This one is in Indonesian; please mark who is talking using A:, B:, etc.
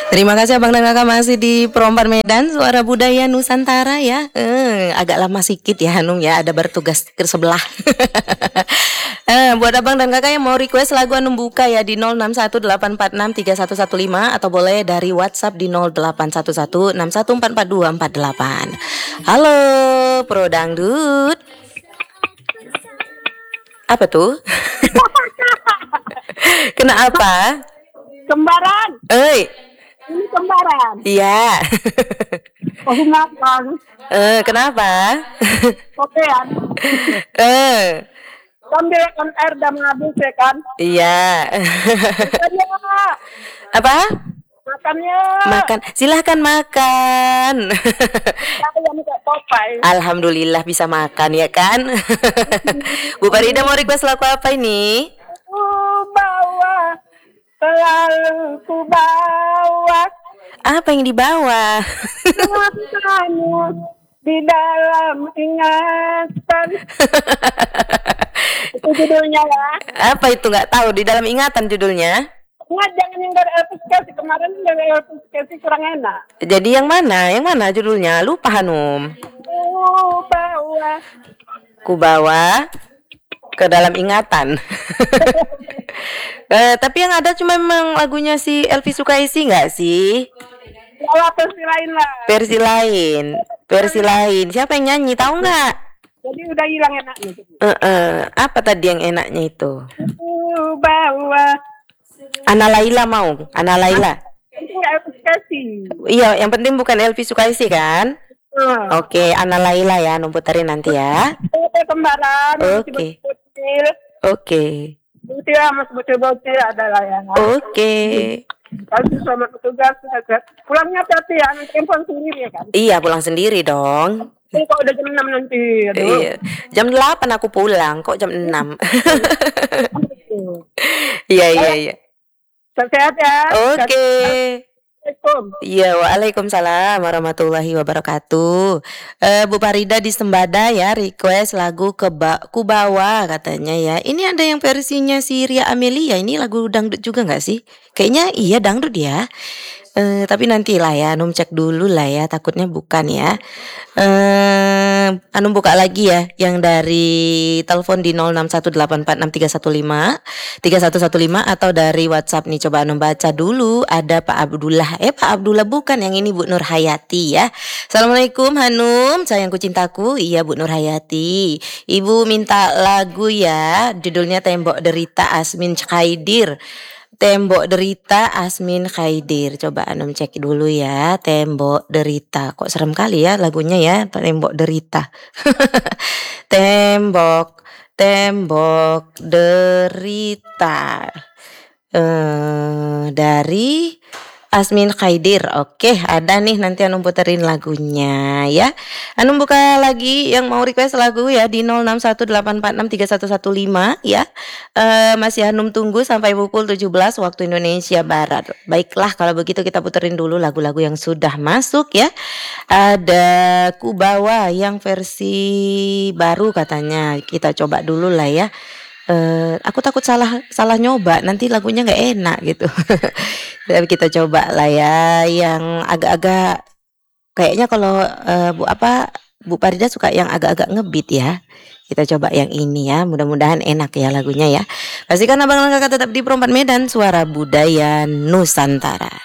A: Terima kasih Abang dan Kakak masih di Perompak Medan, Suara Budaya Nusantara ya. Agak lama sedikit ya Hanum ya, ada bertugas ke sebelah. Buat Abang dan Kakak yang mau request lagu Hanum buka ya di 0618463115 atau boleh dari WhatsApp di 081161444248. Halo, Pro Dangdut. Apa tuh? Kenapa?
B: Kembaran. Ini kembaran.
A: Iya.
B: Oh, makan.
A: Kenapa?
B: Kopean. Sambil kan air dah habis ya kan?
A: Iya.
B: Makannya.
A: Apa?
B: Makannya.
A: Makan. Silahkan makan.
B: Saya minta Popeye.
A: Alhamdulillah bisa makan ya kan? Bu Farida mau request lagu apa ini?
B: Ku bawa, selalu ku bawa
A: Apa yang dibawa?
B: kamu di dalam ingatan. Itu judulnya ya.
A: Apa itu nggak tahu, di dalam ingatan judulnya?
B: Nggak, jangan yang dari Elvis Casey. Kemarin dari Elvis Casey kurang enak.
A: Jadi yang mana? Yang mana judulnya? Lupa Hanum. Ku bawa ke dalam ingatan. Tapi yang ada cuma memang lagunya si Elvi Sukaisi nggak sih?
B: Ya, versi lain lah.
A: Versi lain. Siapa yang nyanyi? Tahu nggak?
B: Jadi udah hilang enaknya.
A: Apa tadi yang enaknya itu?
B: Bawa.
A: Ana Laila mau? Ana Laila.
B: Itu Elvis Casey.
A: Iya, yang penting bukan Elvi Sukaisi kan? Oke, Ana Laila ya, puterin nanti ya.
B: Kembaran.
A: Oke.
B: Itu ya, mas bocil-bocil adalah yang.
A: Oke.
B: Kalau sama petugas, pulangnya hati ya, nanti pulang sendiri ya kan?
A: Iya, pulang sendiri dong.
B: Ini kok udah jam 6 nanti. Aduh.
A: Iya. Jam 8 aku pulang, kok jam 6. Iya.
B: Sehat ya.
A: Oke.
B: Assalamualaikum.
A: Iya, waalaikumsalam warahmatullahi wabarakatuh. Bu Farida di Sembada ya, request lagu Kubawa katanya ya. Ini ada yang versinya si Ria Amelia. Ini lagu dangdut juga nggak sih? Kayaknya iya dangdut ya. Tapi nantilah ya, Anum cek dulu lah ya, takutnya bukan ya. Anum buka lagi ya, yang dari telepon di 0618463115 atau dari WhatsApp nih, coba Anum baca dulu. Ada Pak Abdullah, Pak Abdullah bukan, yang ini Bu Nur Hayati ya. Assalamualaikum Hanum, sayangku cintaku. Iya Bu Nur Hayati. Ibu minta lagu ya, judulnya Tembok Derita Asmin Khaidir. Tembok Derita Asmin Khaidir. Coba Anum cek dulu ya. Tembok Derita. Kok serem kali ya lagunya ya, Tembok Derita. Tembok Derita. Dari Asmin Khaidir. Oke, ada nih, nanti Anum puterin lagunya ya. Anum buka lagi yang mau request lagu ya di 0618463115 ya. Masih Anum tunggu sampai pukul 17 waktu Indonesia Barat. Baiklah, kalau begitu kita puterin dulu lagu-lagu yang sudah masuk ya. Ada Kubawa yang versi baru katanya. Kita coba dulu lah ya. Aku takut salah nyoba, nanti lagunya nggak enak gitu. Tapi kita coba lah ya, yang agak-agak kayaknya kalau Bu Farida suka yang agak-agak ngebeat ya. Kita coba yang ini ya, mudah-mudahan enak ya lagunya ya. Pastikan Abang dan Kakak tetap di Perompak Medan, Suara Budaya Nusantara.